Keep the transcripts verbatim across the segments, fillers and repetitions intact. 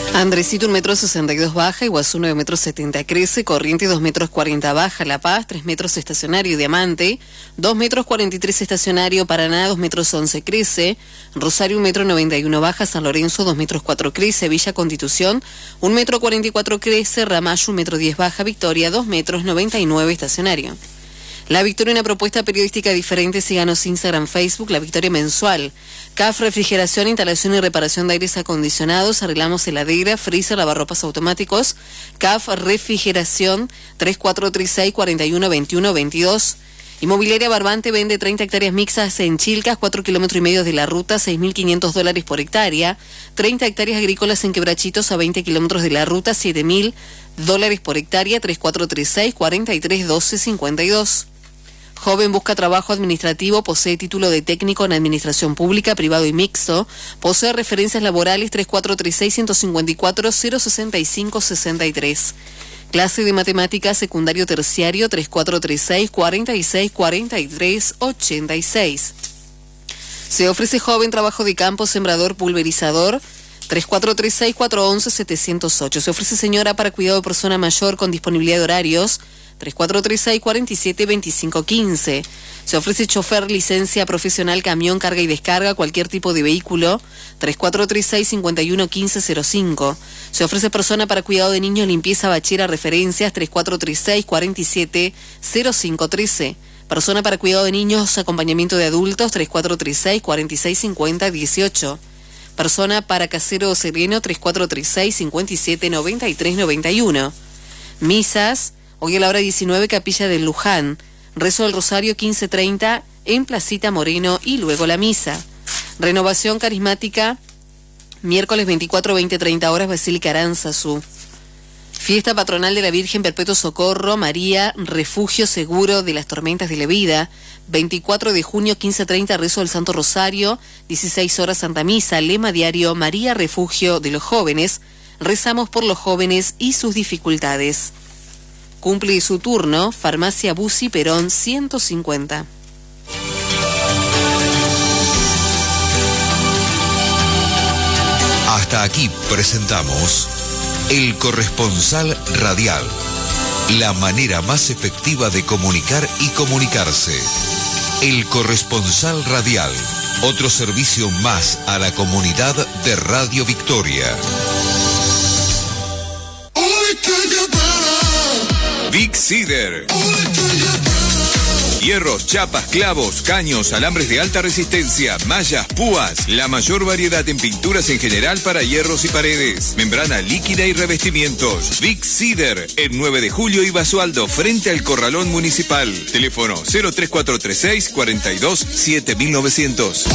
Andresito un metro sesenta y dos baja, Iguazú nueve metros setenta crece, Corrientes dos metros cuarenta baja, La Paz tres metros estacionario, Diamante dos metros cuarenta y tres estacionario, Paraná dos metros once crece, Rosario un metro noventa y uno baja, San Lorenzo dos metros cuatro crece, Villa Constitución un metro cuarenta y cuatro crece, Ramallo un metro diez baja, Victoria dos metros noventa y nueve estacionario. La Victoria, una propuesta periodística diferente. Síganos Instagram, Facebook, La Victoria mensual. C A F Refrigeración, instalación y reparación de aires acondicionados. Arreglamos heladera, freezer, lavarropas automáticos. C A F Refrigeración, tres cuatro tres seis, cuatro uno dos uno dos dos. Inmobiliaria Barbante vende treinta hectáreas mixtas en Chilcas, cuatro kilómetros y medio de la ruta, seis mil quinientos dólares por hectárea. treinta hectáreas agrícolas en Quebrachitos, a veinte kilómetros de la ruta, siete mil dólares por hectárea. tres cuatro tres seis, cuatro tres uno dos cinco dos. Joven busca trabajo administrativo, posee título de técnico en administración pública, privado y mixto, posee referencias laborales tres cuatro tres seis, uno cinco cuatro, cero seis cinco seis tres. Clase de matemáticas secundario terciario tres cuatro tres seis, cuatro seis cuatro tres ocho seis. Se ofrece joven trabajo de campo, sembrador, pulverizador, tres cuatro tres seis, cuatro once, setecientos ocho. Se ofrece señora para cuidado de persona mayor con disponibilidad de horarios, tres cuatro tres seis, cuatro siete, veinticinco quince. Se ofrece chofer, licencia profesional, camión, carga y descarga, cualquier tipo de vehículo, tres cuatro tres seis, cinco uno quince cero cinco. Se ofrece persona para cuidado de niños, limpieza, bachera, referencias, tres cuatro tres seis, cuatro siete, cero cinco trece. Persona para cuidado de niños, acompañamiento de adultos, tres cuatro tres seis, cuatro seis cinco cero, dieciocho. Persona para casero o sereno, tres cuatro tres seis, cinco siete, nueve tres nueve uno. Misas, hoy a la hora diecinueve, Capilla del Luján. Rezo del Rosario quince treinta en Placita Moreno y luego la misa. Renovación carismática, miércoles veinticuatro, veinte, treinta horas, Basílica Aránzazu. Fiesta patronal de la Virgen Perpetuo Socorro, María, refugio seguro de las tormentas de la vida. veinticuatro de junio, quince treinta, rezo del Santo Rosario, dieciséis horas, Santa Misa. Lema diario, María, refugio de los jóvenes. Rezamos por los jóvenes y sus dificultades. Cumple su turno, Farmacia Bussi Perón ciento cincuenta. Hasta aquí presentamos El Corresponsal Radial, la manera más efectiva de comunicar y comunicarse. El Corresponsal Radial, otro servicio más a la comunidad de Radio Victoria. Big Cedar. Hierros, chapas, clavos, caños, alambres de alta resistencia, mallas, púas. La mayor variedad en pinturas en general para hierros y paredes. Membrana líquida y revestimientos. Big Cedar, en nueve de julio y Basualdo, frente al Corralón Municipal. Teléfono cero tres cuatro tres seis, cuatro dos, siete nueve cero cero.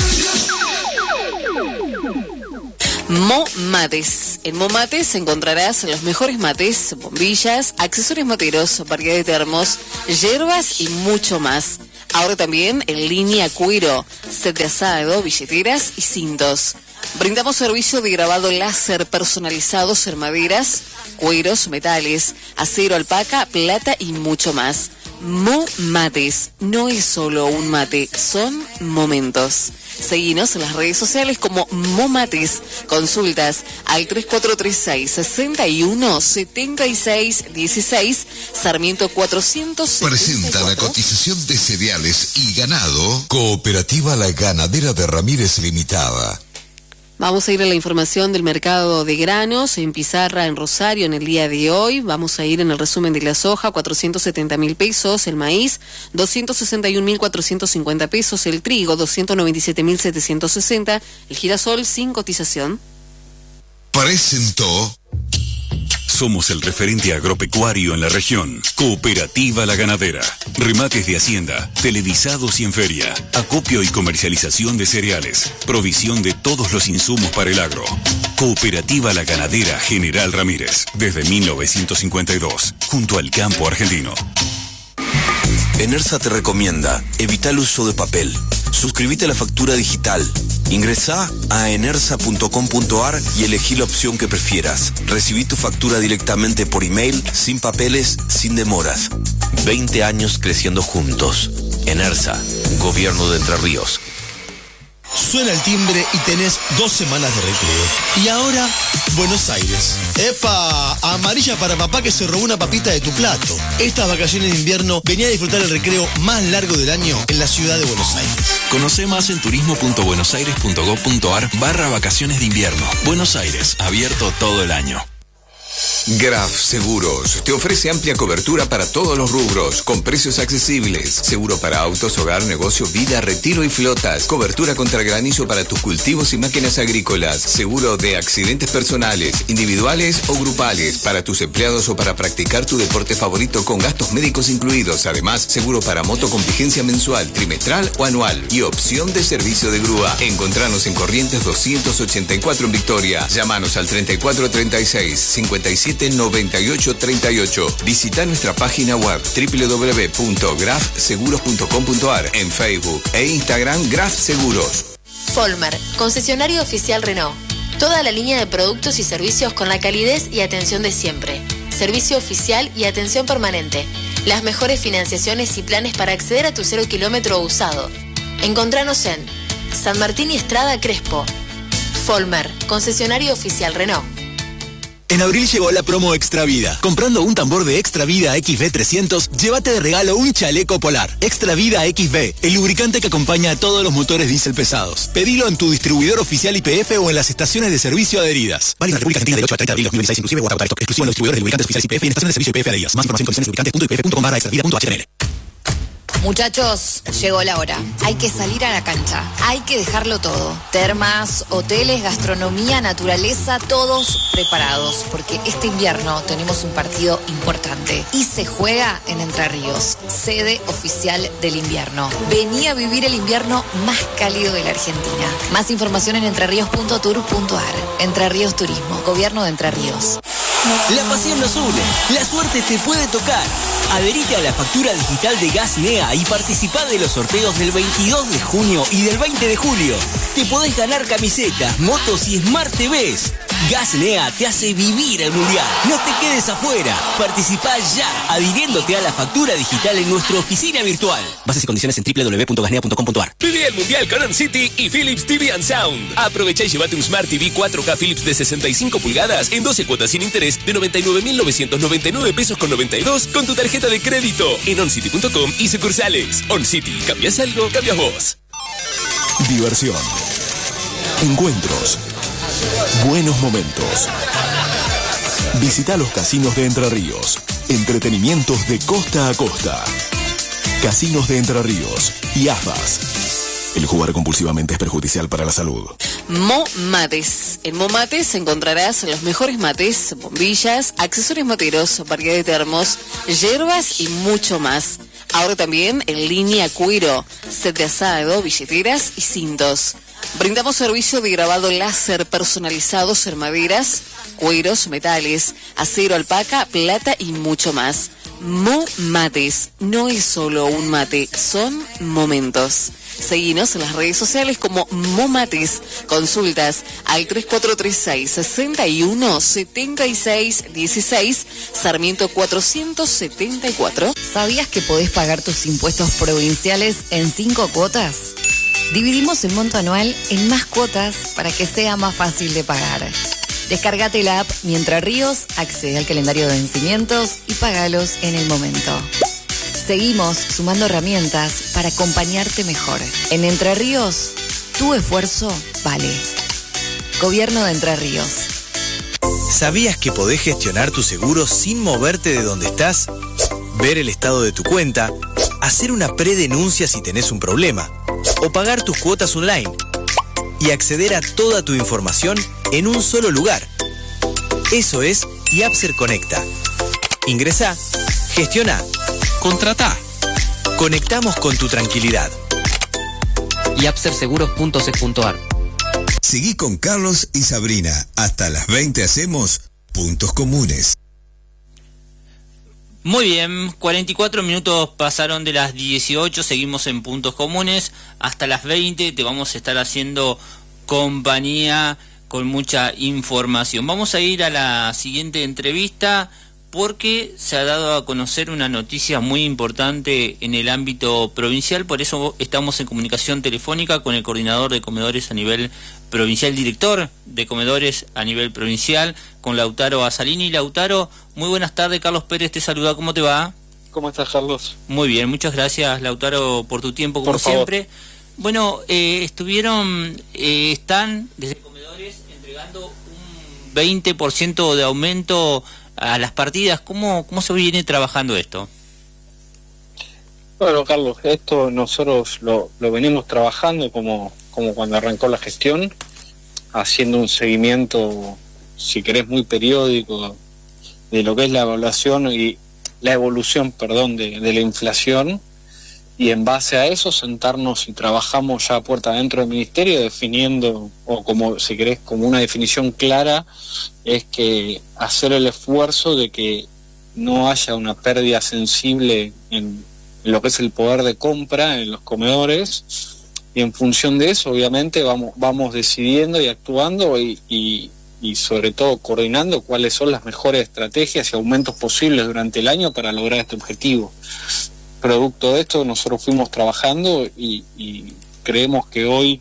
Mo Mates. En Mo Mates encontrarás los mejores mates, bombillas, accesorios materos, variedad de termos, hierbas y mucho más. Ahora también en línea cuero, set de asado, billeteras y cintos. Brindamos servicio de grabado láser personalizados en maderas, cueros, metales, acero, alpaca, plata y mucho más. Mo Mates no es solo un mate, son momentos. Seguinos en las redes sociales como Mo Mates. Consultas al tres cuatro tres seis, sesenta y uno, setenta y seis dieciséis, Sarmiento cuatrocientos setenta y cuatro. Presenta la cotización de cereales y ganado. Cooperativa La Ganadera de Ramírez Limitada. Vamos a ir a la información del mercado de granos en Pizarra, en Rosario, en el día de hoy. Vamos a ir en el resumen de la soja, cuatrocientos setenta mil pesos, el maíz, doscientos sesenta y un mil cuatrocientos cincuenta pesos, el trigo, doscientos noventa y siete mil setecientos sesenta, el girasol sin cotización. Presentó. Somos el referente agropecuario en la región. Cooperativa La Ganadera. Remates de hacienda, televisados y en feria. Acopio y comercialización de cereales. Provisión de todos los insumos para el agro. Cooperativa La Ganadera General Ramírez. Desde mil novecientos cincuenta y dos. Junto al campo argentino. Enersa te recomienda evita el uso de papel. Suscríbete a la factura digital. Ingresá a enersa punto com punto ar y elegí la opción que prefieras. Recibí tu factura directamente por email, sin papeles, sin demoras. veinte años creciendo juntos. Enersa, Gobierno de Entre Ríos. Suena el timbre y tenés dos semanas de recreo. Y ahora, Buenos Aires. ¡Epa! Amarilla para papá que se robó una papita de tu plato. Estas vacaciones de invierno venía a disfrutar el recreo más largo del año en la ciudad de Buenos Aires. Conoce más en turismo.buenosaires.gov.ar barra vacaciones de invierno. Buenos Aires, abierto todo el año. Graf Seguros te ofrece amplia cobertura para todos los rubros, con precios accesibles. Seguro para autos, hogar, negocio, vida, retiro y flotas. Cobertura contra granizo para tus cultivos y máquinas agrícolas. Seguro de accidentes personales, individuales o grupales, para tus empleados o para practicar tu deporte favorito con gastos médicos incluidos. Además, seguro para moto con vigencia mensual, trimestral o anual. Y opción de servicio de grúa. Encontranos en Corrientes doscientos ochenta y cuatro en Victoria. Llámanos al treinta y cuatro treinta y seis, cincuenta y siete noventa y ocho treinta y ocho. Visita nuestra página web doble u doble u doble u punto graf seguros punto com punto a r, en Facebook e Instagram Graf Seguros. Folmer, concesionario oficial Renault. Toda la línea de productos y servicios con la calidez y atención de siempre. Servicio oficial y atención permanente. Las mejores financiaciones y planes para acceder a tu cero kilómetro usado. Encontranos en San Martín y Estrada Crespo. Folmer, concesionario oficial Renault. En abril llegó la promo Extra Vida. Comprando un tambor de Extra Vida X B trescientos, llévate de regalo un chaleco polar. Extra Vida X B, el lubricante que acompaña a todos los motores diésel pesados. Pedilo en tu distribuidor oficial Y P F o en las estaciones de servicio adheridas. Válido en la República Argentina del ocho al treinta de abril de dos mil dieciséis, inclusive Guarda Stock. Exclusivo en los distribuidores de lubricantes oficiales Y P F y en estaciones de servicio Y P F adheridas. Más información en condiciones lubricantes punto y p f punto com barra extra vida punto h t m l. Muchachos, llegó la hora. Hay que salir a la cancha. Hay que dejarlo todo. Termas, hoteles, gastronomía, naturaleza, todos preparados. Porque este invierno tenemos un partido importante. Y se juega en Entre Ríos, sede oficial del invierno. Vení a vivir el invierno más cálido de la Argentina. Más información en entreríos punto tour punto a r. Entre Ríos Turismo, Gobierno de Entre Ríos. La pasión nos une. La suerte te puede tocar. Adherite a la factura digital de Gas N E A y participá de los sorteos del veintidós de junio y del veinte de julio. Te podés ganar camisetas, motos y Smart T Vs. Gas N E A te hace vivir el Mundial. No te quedes afuera. Participá ya, adhiriéndote a la factura digital en nuestra oficina virtual. Bases y condiciones en doble u doble u doble u punto gasnea punto com punto a r. Viví el Mundial con OnCity y Philips T V and Sound. Aprovecha y llévate un Smart T V cuatro K Philips de sesenta y cinco pulgadas en doce cuotas sin interés de noventa y nueve mil novecientos noventa y nueve pesos con noventa y dos con tu tarjeta de crédito en oncity punto com y sucursales. OnCity, ¿cambias algo? Cambias vos. Diversión. Encuentros. Buenos momentos. Visita los casinos de Entre Ríos. Entretenimientos de costa a costa. Casinos de Entre Ríos y A F A S. El jugar compulsivamente es perjudicial para la salud. Mo Mates. En Mo Mates encontrarás los mejores mates, bombillas, accesorios materos, variedad de termos, hierbas y mucho más. Ahora también en línea cuero, set de asado, billeteras y cintos. Brindamos servicio de grabado láser personalizados en maderas, cueros, metales, acero, alpaca, plata y mucho más. Mo Mates no es solo un mate, son momentos. Seguinos en las redes sociales como Mo Mates. Consultas al tres cuatro tres seis, seis uno, siete seis uno seis, Sarmiento cuatrocientos setenta y cuatro. ¿Sabías que podés pagar tus impuestos provinciales en cinco cuotas? Dividimos el monto anual en más cuotas para que sea más fácil de pagar. Descárgate la app Mi Entre Ríos, accede al calendario de vencimientos y págalos en el momento. Seguimos sumando herramientas para acompañarte mejor. En Entre Ríos, tu esfuerzo vale. Gobierno de Entre Ríos. ¿Sabías que podés gestionar tu seguro sin moverte de donde estás? Ver el estado de tu cuenta, hacer una predenuncia si tenés un problema, o pagar tus cuotas online, y acceder a toda tu información en un solo lugar. Eso es Yapser Conecta. Ingresá, gestiona, contratá. Conectamos con tu tranquilidad. yapser seguros punto c punto a r. Seguí con Carlos y Sabrina. Hasta las veinte hacemos Puntos Comunes. Muy bien, cuarenta y cuatro minutos pasaron de las dieciocho, seguimos en Puntos Comunes. Hasta las veinte te vamos a estar haciendo compañía con mucha información. Vamos a ir a la siguiente entrevista porque se ha dado a conocer una noticia muy importante en el ámbito provincial. Por eso estamos en comunicación telefónica con el coordinador de comedores a nivel provincial, director de comedores a nivel provincial, con Lautaro Asalini. Lautaro, muy buenas tardes, Carlos Pérez te saluda, ¿cómo te va? ¿Cómo estás, Carlos? Muy bien, muchas gracias, Lautaro, por tu tiempo, como por favor. siempre. Bueno, eh, estuvieron, eh, están desde comedores entregando un veinte por ciento de aumento a las partidas. ¿Cómo, cómo se viene trabajando esto? Bueno, Carlos, esto nosotros lo, lo venimos trabajando como, como cuando arrancó la gestión, haciendo un seguimiento, si querés, muy periódico de lo que es la evaluación y la evolución, perdón, de, de la inflación, y en base a eso sentarnos y trabajamos ya a puerta adentro del ministerio definiendo, o como si querés, como una definición clara, es que hacer el esfuerzo de que no haya una pérdida sensible en, en lo que es el poder de compra en los comedores, y en función de eso obviamente vamos, vamos decidiendo y actuando y, y, y sobre todo coordinando cuáles son las mejores estrategias y aumentos posibles durante el año para lograr este objetivo. Producto de esto nosotros fuimos trabajando y, y creemos que hoy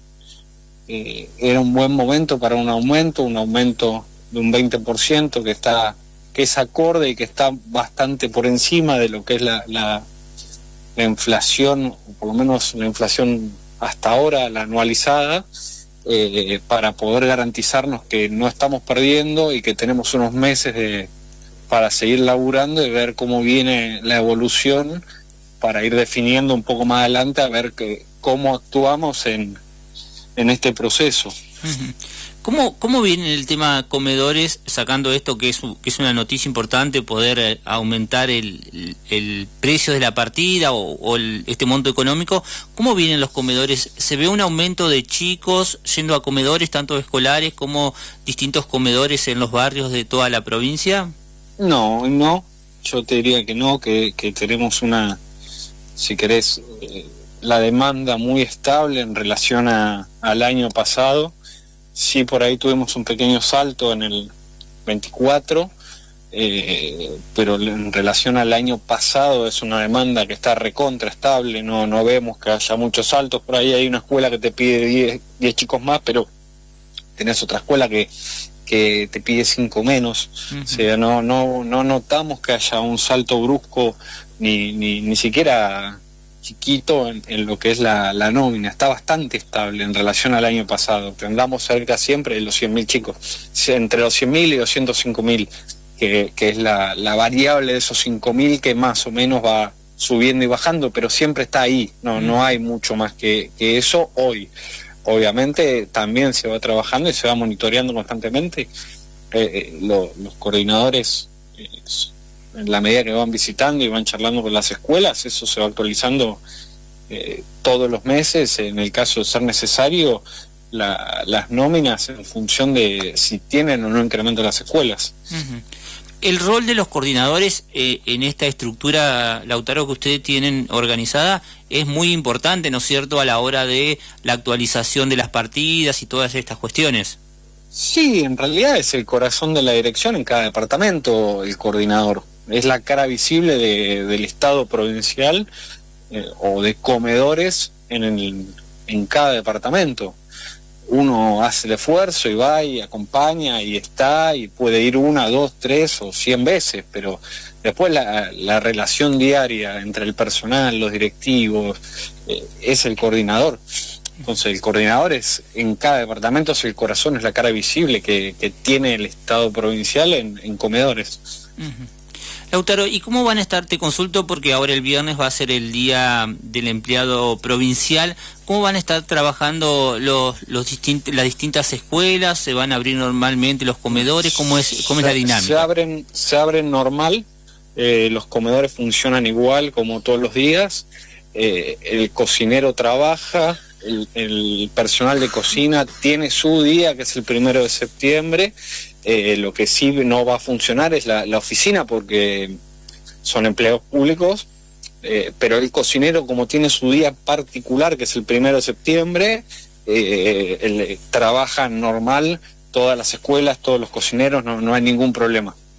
eh, era un buen momento para un aumento, un aumento de un veinte por ciento que está que es acorde y que está bastante por encima de lo que es la, la, la inflación, o por lo menos la inflación hasta ahora, la anualizada, eh, para poder garantizarnos que no estamos perdiendo y que tenemos unos meses de, para seguir laburando y ver cómo viene la evolución, para ir definiendo un poco más adelante a ver que, cómo actuamos en, en este proceso. ¿Cómo, ¿Cómo viene el tema comedores, sacando esto que es, que es una noticia importante, poder eh, aumentar el, el, el precio de la partida o, o el, este monto económico? ¿Cómo vienen los comedores? ¿Se ve un aumento de chicos yendo a comedores, tanto escolares como distintos comedores en los barrios de toda la provincia? No, no, yo te diría que no, que, que tenemos una, si querés, eh, la demanda muy estable en relación a, al año pasado. Sí, por ahí tuvimos un pequeño salto en el veinticuatro, eh, pero en relación al año pasado es una demanda que está recontra estable, no, no vemos que haya muchos saltos. Por ahí hay una escuela que te pide diez chicos más, pero tenés otra escuela que, que te pide cinco menos. Uh-huh. O sea, no, no, no notamos que haya un salto brusco, ni, ni, ni siquiera chiquito en, en lo que es la, la nómina. Está bastante estable en relación al año pasado. Andamos cerca siempre de los cien mil chicos, entre los cien mil y doscientos cinco mil, que, que es la, la variable de esos cinco mil que más o menos va subiendo y bajando, pero siempre está ahí. No, no hay mucho más que, que eso hoy. Obviamente también se va trabajando y se va monitoreando constantemente. Eh, eh, lo, los coordinadores, eh, en la medida que van visitando y van charlando con las escuelas, eso se va actualizando eh, todos los meses, en el caso de ser necesario, la, las nóminas en función de si tienen o no incremento las escuelas. Uh-huh. El rol de los coordinadores eh, en esta estructura, Lautaro, que ustedes tienen organizada, es muy importante, ¿no es cierto?, a la hora de la actualización de las partidas y todas estas cuestiones. Sí, en realidad es el corazón de la dirección en cada departamento, el coordinador. Es la cara visible de, del Estado provincial eh, o de comedores en, el, en cada departamento. Uno hace el esfuerzo y va y acompaña y está y puede ir una, dos, tres o cien veces, pero después la, la relación diaria entre el personal, los directivos, eh, es el coordinador. Entonces el coordinador es en cada departamento, es el corazón, es la cara visible que, que tiene el Estado provincial en, en comedores. Uh-huh. Lautaro, ¿y cómo van a estar? Te consulto porque ahora el viernes va a ser el día del empleado provincial. ¿Cómo van a estar trabajando los, los distint- las distintas escuelas? ¿Se van a abrir normalmente los comedores? ¿Cómo es, cómo se, es la dinámica? Se abren, se abren normal, eh, los comedores funcionan igual como todos los días, eh, el cocinero trabaja, el, el personal de cocina tiene su día, que es el primero de septiembre. Eh, lo que sí no va a funcionar es la, la oficina porque son empleados públicos, eh, pero el cocinero, como tiene su día particular, que es el primero de septiembre, eh, él, trabaja normal, todas las escuelas, todos los cocineros, no, no hay ningún problema.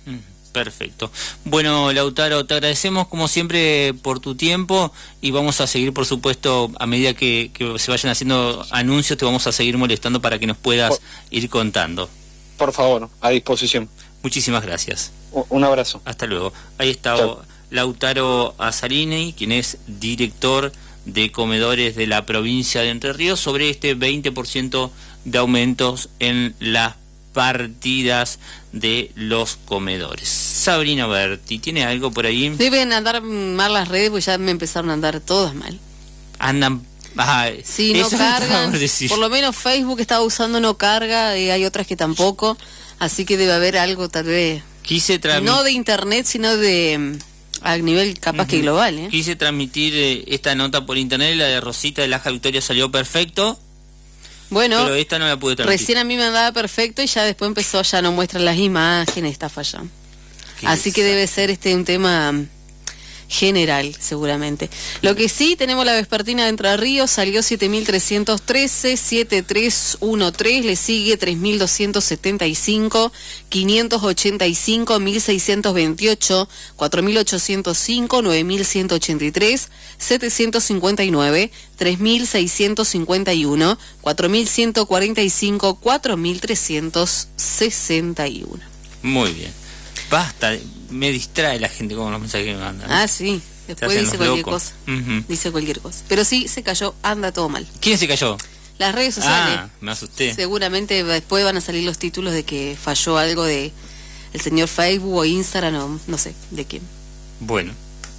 Perfecto. Bueno, Lautaro, te agradecemos como siempre por tu tiempo y vamos a seguir, por supuesto, a medida que, que se vayan haciendo anuncios, te vamos a seguir molestando para que nos puedas por, ir contando. Por favor, a disposición. Muchísimas gracias. Un, un abrazo. Hasta luego. Ahí está Chau. Lautaro Azzarini, quien es director de comedores de la provincia de Entre Ríos, sobre este veinte por ciento de aumentos en las partidas de los comedores. Sabrina Berti, ¿tiene algo por ahí? Deben andar mal las redes, porque ya me empezaron a andar todas mal. Andan... Ah, sí, no cargan. Por lo menos Facebook estaba usando no carga, y hay otras que tampoco. Así que debe haber algo tal vez... Quise no de internet, sino de... a nivel capaz uh-huh. que global, ¿eh? Quise transmitir eh, esta nota por internet, la de Rosita de Laja Victoria salió perfecto. Bueno, pero esta no la pude transmitir. Recién a mí me andaba perfecto y ya después empezó, ya no muestran las imágenes, está fallando. Así que debe ser este un tema general, seguramente. Lo que sí, tenemos la vespertina de Entre Ríos, salió siete mil trescientos trece, siete mil trescientos trece, le sigue tres mil doscientos setenta y cinco, quinientos ochenta y cinco, mil seiscientos veintiocho, cuatro mil ochocientos cinco, nueve mil ciento ochenta y tres, setecientos cincuenta y nueve, tres mil seiscientos cincuenta y uno, cuatro mil ciento cuarenta y cinco, cuatro mil trescientos sesenta y uno. Muy bien. Basta, me distrae la gente con los mensajes que me mandan. Ah, sí, después dice cualquier cosa. Uh-huh. Dice cualquier cosa. Pero sí, se cayó, anda todo mal. ¿Quién se cayó? Las redes sociales. Ah, me asusté. Seguramente después van a salir los títulos de que falló algo de el señor Facebook o Instagram, o no sé, de quién. Bueno.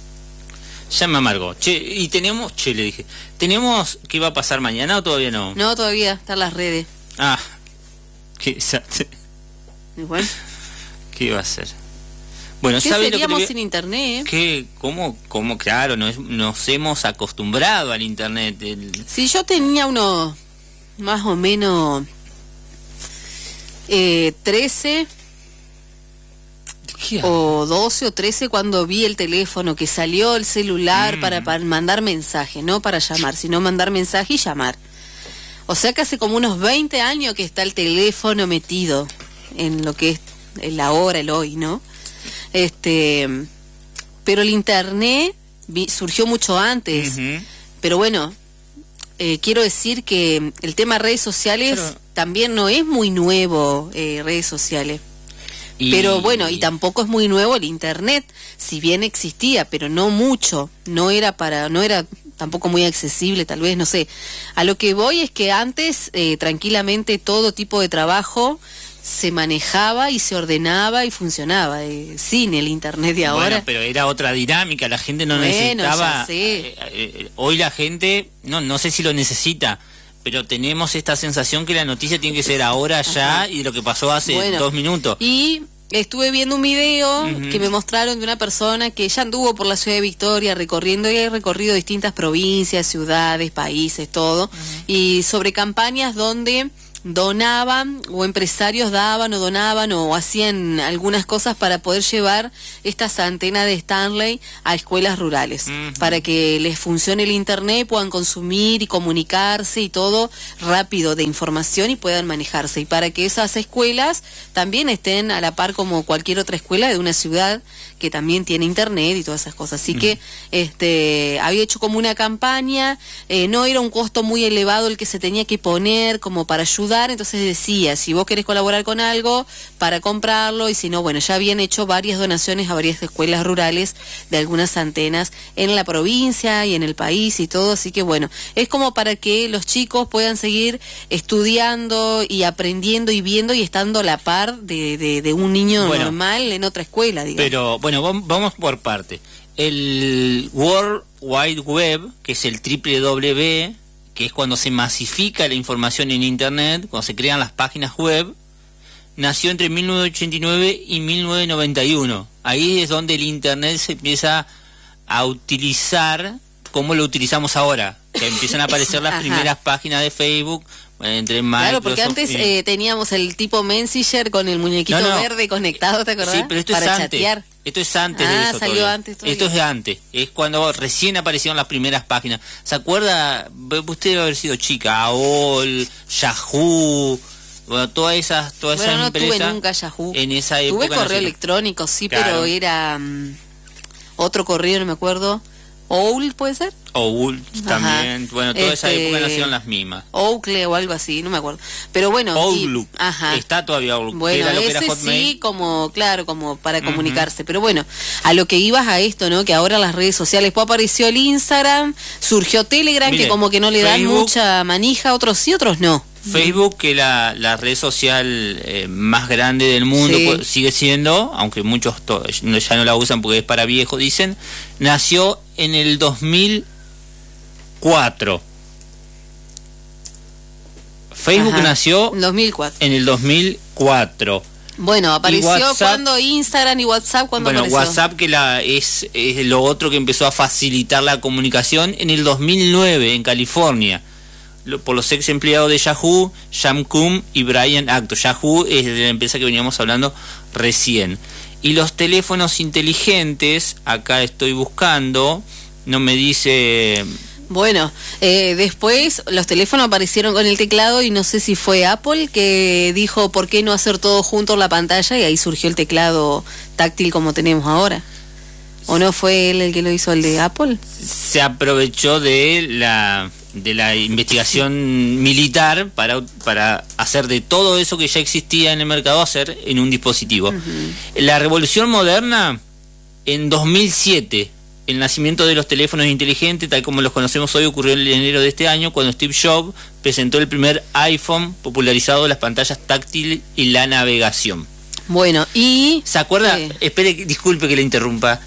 Ya me amargó. Che, y tenemos, che, le dije, ¿tenemos qué va a pasar mañana o todavía no? No, todavía, están las redes. Ah, qué Igual. ¿Qué iba a hacer? Bueno, ¿Qué ¿sabe seríamos lo que te... sin internet? ¿Qué? ¿Cómo? ¿Cómo? Claro, nos, nos hemos acostumbrado al internet. El... Si yo tenía unos más o menos eh, trece o doce o trece cuando vi el teléfono, que salió el celular mm. para, para mandar mensaje, no para llamar, sino mandar mensaje y llamar. O sea que hace como unos veinte años que está el teléfono metido en lo que es el ahora, el hoy, ¿no? Este, pero el internet vi, surgió mucho antes. Uh-huh. Pero bueno, eh, quiero decir que el tema redes sociales pero... también no es muy nuevo, eh, redes sociales. Y... Pero bueno, y tampoco es muy nuevo el internet, si bien existía, pero no mucho, no era para, no era tampoco muy accesible, tal vez, no sé. A lo que voy es que antes, eh, tranquilamente, todo tipo de trabajo se manejaba y se ordenaba y funcionaba, eh, sin el internet de ahora. Bueno, pero era otra dinámica, la gente no bueno, necesitaba... Eh, eh, hoy la gente, no, no sé si lo necesita, pero tenemos esta sensación que la noticia tiene que ser ahora, ya, y lo que pasó hace bueno, dos minutos. Y estuve viendo un video uh-huh. que me mostraron de una persona que ya anduvo por la ciudad de Victoria recorriendo, y ha recorrido distintas provincias, ciudades, países, todo, uh-huh. y sobre campañas donde donaban o empresarios daban o donaban o hacían algunas cosas para poder llevar estas antenas de Stanley a escuelas rurales, uh-huh. para que les funcione el internet, puedan consumir y comunicarse y todo rápido de información y puedan manejarse, y para que esas escuelas también estén a la par como cualquier otra escuela de una ciudad que también tiene internet y todas esas cosas. Así uh-huh. que este había hecho como una campaña, eh, no era un costo muy elevado el que se tenía que poner como para ayudar. Entonces decía, si vos querés colaborar con algo, para comprarlo, y si no, bueno, ya habían hecho varias donaciones a varias escuelas rurales de algunas antenas en la provincia y en el país y todo, así que bueno, es como para que los chicos puedan seguir estudiando y aprendiendo y viendo y estando a la par de, de, de un niño bueno, normal en otra escuela, digamos. Pero bueno, vamos por parte. El World Wide Web, que es el triple W, que es cuando se masifica la información en internet, cuando se crean las páginas web, nació entre mil novecientos ochenta y nueve y mil novecientos noventa y uno. Ahí es donde el internet se empieza a utilizar como lo utilizamos ahora, que empiezan a aparecer las primeras páginas de Facebook, entre Microsoft. Claro, porque antes y... eh, teníamos el tipo Messenger con el muñequito no, no. verde conectado, ¿te acordás? Sí, pero esto para es antes. chatear. Esto es antes ah, de eso. Salió todavía. antes todavía. Esto es de antes. Es cuando recién aparecieron las primeras páginas. ¿Se acuerda? Usted debe haber sido chica. A O L, Yahoo, Bueno, todas esas, todas bueno, esas no empresas. tuve nunca Yahoo. En esa época. Tuve correo nacieron. electrónico, sí, Claro. pero era um, otro correo, no me acuerdo. Owl, ¿puede ser? Owl también. Bueno, toda esa Este, época nacieron las mismas. Oakley o algo así, no me acuerdo. Pero bueno. y- Outlook. ajá. Está todavía Outlook. Bueno, era lo que ese era Hotmail. sí, como, claro, como para Ujú. comunicarse. Pero bueno, a lo que ibas a esto, ¿no? Que ahora las redes sociales, después apareció el Instagram, surgió Telegram, Mire, que como que no le dan Facebook- mucha manija, otros sí, otros no. Facebook, que la, la red social eh, más grande del mundo, Sí. pues, sigue siendo, aunque muchos to- ya no la usan porque es para viejos, dicen, nació en el dos mil cuatro. Facebook Ajá. nació dos mil cuatro. en el dos mil cuatro. Bueno, apareció WhatsApp- cuando Instagram y WhatsApp, cuando Bueno, apareció. WhatsApp, que la es, es lo otro que empezó a facilitar la comunicación en el dos mil nueve en California, lo- por los ex empleados de Yahoo, Sam Kuhn y Brian Acto. Yahoo es de la empresa que veníamos hablando recién. Y los teléfonos inteligentes, acá estoy buscando, no me dice... Bueno, eh, después los teléfonos aparecieron con el teclado y no sé si fue Apple que dijo por qué no hacer todo junto en la pantalla y ahí surgió el teclado táctil como tenemos ahora. ¿O no fue él el que lo hizo, el de Apple? Se aprovechó de la de la investigación militar para, para hacer de todo eso que ya existía en el mercado, hacer en un dispositivo. La revolución moderna, en dos mil siete, el nacimiento de los teléfonos inteligentes, tal como los conocemos hoy, ocurrió en enero de este año, cuando Steve Jobs presentó el primer iPhone, popularizado las pantallas táctiles y la navegación. Bueno, y... ¿Se acuerda? Sí. Espere, disculpe que le interrumpa.